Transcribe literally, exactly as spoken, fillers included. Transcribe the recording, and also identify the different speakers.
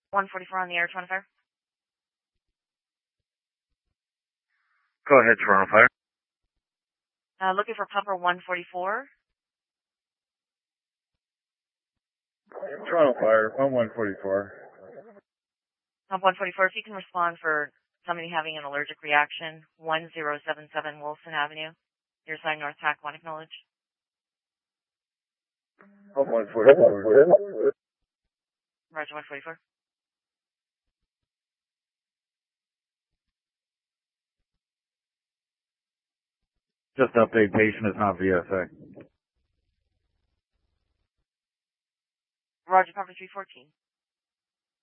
Speaker 1: one forty-four on the air, Toronto Fire.
Speaker 2: Go ahead, Toronto Fire.
Speaker 1: Uh, looking for pumper one forty-four.
Speaker 2: Toronto Fire, one one forty-four.
Speaker 1: Pump one forty-four, if you can respond for somebody having an allergic reaction, one zero seven seven Wilson Avenue. Your sign North Tac, one acknowledge.
Speaker 2: Pump one forty-four.
Speaker 1: Roger, one forty-four.
Speaker 2: Just update, patient is not V S A.
Speaker 1: Roger, pumper three fourteen.